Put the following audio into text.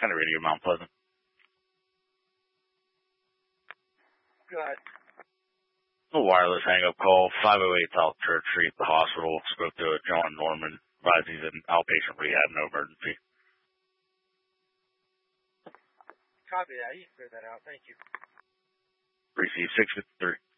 Kind of radio Mount Pleasant. Go ahead. A wireless hang-up call, 508 South Church Street, the hospital. Spoke to John Norman. Advised he's in outpatient rehab, no emergency. Copy that. You can clear that out. Thank you. Receive 653.